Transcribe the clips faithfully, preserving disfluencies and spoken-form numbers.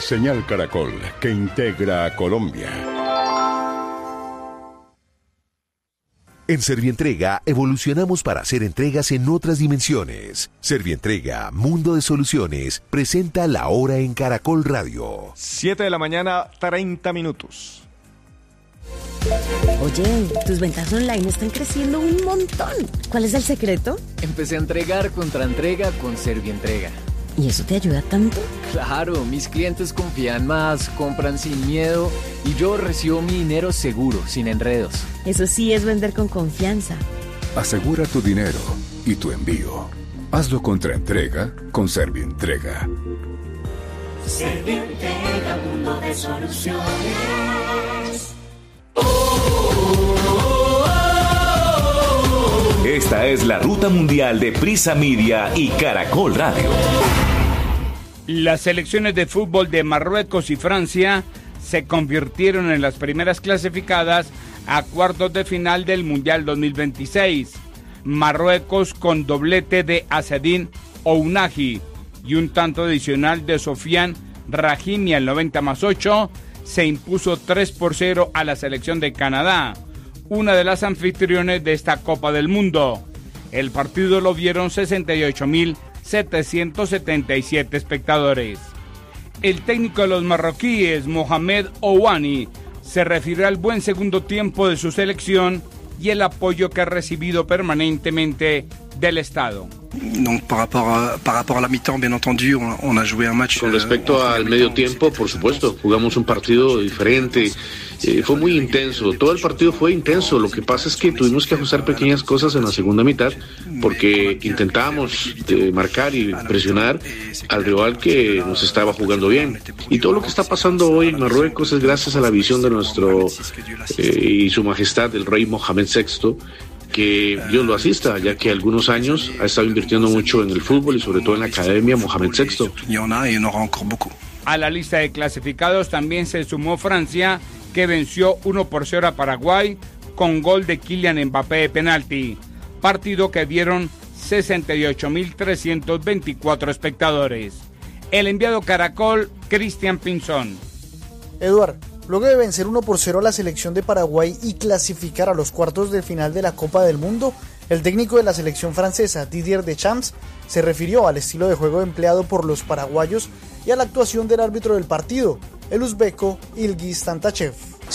Señal Caracol, que integra a Colombia. En Servientrega evolucionamos para hacer entregas en otras dimensiones. Servientrega, Mundo de Soluciones, presenta La Hora en Caracol Radio. siete de la mañana, treinta minutos. Oye, tus ventas online están creciendo un montón. ¿Cuál es el secreto? Empecé a entregar contra entrega con Servientrega. ¿Y eso te ayuda tanto? Claro, mis clientes confían más, compran sin miedo y yo recibo mi dinero seguro, sin enredos. Eso sí es vender con confianza. Asegura tu dinero y tu envío. Hazlo contra entrega con Servientrega. Servientrega, mundo de soluciones. Esta es la ruta mundial de Prisa Media y Caracol Radio. Las selecciones de fútbol de Marruecos y Francia se convirtieron en las primeras clasificadas a cuartos de final del Mundial dos mil veintiséis. Marruecos con doblete de Azzedine Ounahi y un tanto adicional de Sofiane Rahimi al noventa más ocho, se impuso tres por cero a la selección de Canadá, una de las anfitriones de esta Copa del Mundo. El partido lo vieron sesenta y ocho mil setecientos setenta y siete espectadores. El técnico de los marroquíes, Mohamed Ouani, se refirió al buen segundo tiempo de su selección y el apoyo que ha recibido permanentemente del Estado. Donc, par rapport a, par rapport a la mi-temps, bien entendu, on, on a joué un match. Con respecto al medio tiempo, por supuesto, jugamos un partido diferente. Eh, fue muy intenso, todo el partido fue intenso. Lo que pasa es que tuvimos que ajustar pequeñas cosas en la segunda mitad porque intentábamos eh, marcar y presionar al rival que nos estaba jugando bien. Y todo lo que está pasando hoy en Marruecos es gracias a la visión de nuestro eh, y su majestad, el rey Mohamed sexto, que Dios lo asista, ya que algunos años ha estado invirtiendo mucho en el fútbol y sobre todo en la Academia Mohamed sexto. A la lista de clasificados también se sumó Francia, que venció uno por cero a Paraguay con gol de Kylian Mbappé de penalti, partido que vieron sesenta y ocho mil trescientos veinticuatro espectadores. El enviado Caracol, Cristian Pinzón. Eduard, luego de vencer uno por cero a la selección de Paraguay y clasificar a los cuartos de final de la Copa del Mundo, el técnico de la selección francesa, Didier Deschamps, se refirió al estilo de juego empleado por los paraguayos y a la actuación del árbitro del partido, el uzbeco Ilgiz Tantachev.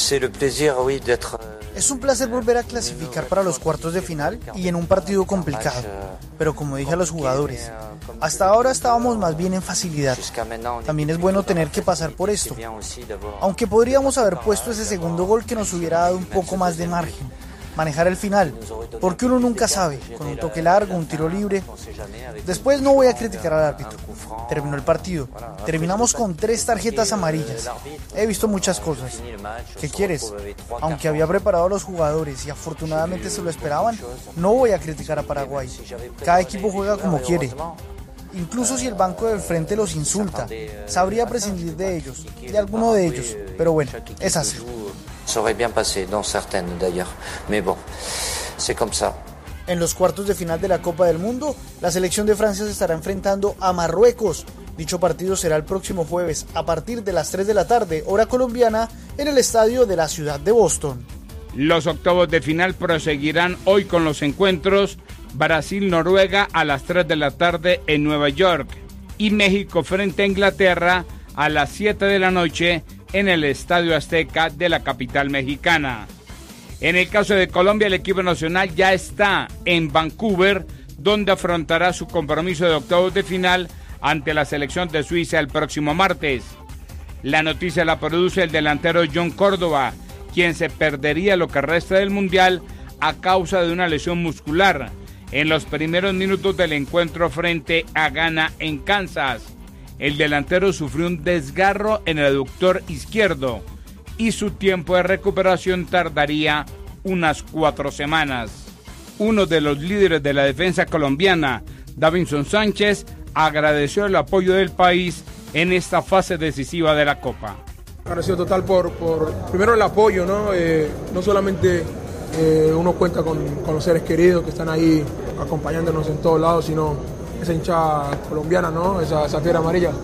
Es un placer volver a clasificar para los cuartos de final y en un partido complicado, pero como dije a los jugadores, hasta ahora estábamos más bien en facilidad. También es bueno tener que pasar por esto, aunque podríamos haber puesto ese segundo gol que nos hubiera dado un poco más de margen. Manejar el final, porque uno nunca sabe, con un toque largo, un tiro libre. Después no voy a criticar al árbitro. Terminó el partido. Terminamos con tres tarjetas amarillas. He visto muchas cosas. ¿Qué quieres? Aunque había preparado a los jugadores y afortunadamente se lo esperaban, no voy a criticar a Paraguay. Cada equipo juega como quiere. Incluso si el banco del frente los insulta, sabría prescindir de ellos, de alguno de ellos. Pero bueno, es así. Ça aurait bien passé, dans certaines d'ailleurs. Mais bon, c'est comme ça. En los cuartos de final de la Copa del Mundo, la selección de Francia se estará enfrentando a Marruecos. Dicho partido será el próximo jueves a partir de las tres de la tarde, hora colombiana, en el estadio de la ciudad de Boston. Los octavos de final proseguirán hoy con los encuentros Brasil-Noruega a las tres de la tarde en Nueva York y México frente a Inglaterra a las siete de la noche en el Estadio Azteca de la capital mexicana. En el caso de Colombia, el equipo nacional ya está en Vancouver, donde afrontará su compromiso de octavos de final ante la selección de Suiza el próximo martes. La noticia la produce el delantero John Córdoba, quien se perdería lo que resta del Mundial a causa de una lesión muscular en los primeros minutos del encuentro frente a Ghana en Kansas. El delantero sufrió un desgarro en el aductor izquierdo y su tiempo de recuperación tardaría unas cuatro semanas. Uno de los líderes de la defensa colombiana, Davinson Sánchez, agradeció el apoyo del país en esta fase decisiva de la Copa. Agradecido total por, por primero el apoyo, ¿no? Eh, no solamente eh, uno cuenta con, con los seres queridos que están ahí acompañándonos en todos lados, sino esa hinchada colombiana, ¿no? Esa, esa fiera amarilla.